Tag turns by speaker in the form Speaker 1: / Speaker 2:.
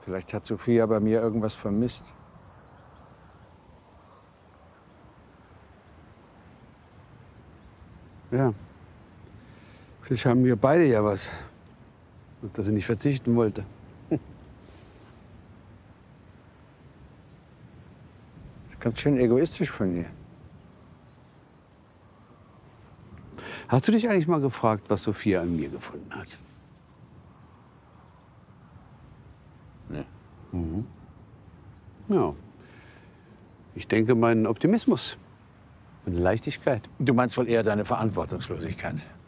Speaker 1: Vielleicht hat Sophia bei mir irgendwas vermisst.
Speaker 2: Ja. Vielleicht haben wir beide ja was, auf das sie nicht verzichten wollte.
Speaker 1: Das ist ganz schön egoistisch von dir.
Speaker 2: Hast du dich eigentlich mal gefragt, was Sophia an mir gefunden hat?
Speaker 1: Nee.
Speaker 2: Mhm. Ja. Ich denke, meinen Optimismus, meine Leichtigkeit.
Speaker 1: Du meinst wohl eher deine Verantwortungslosigkeit.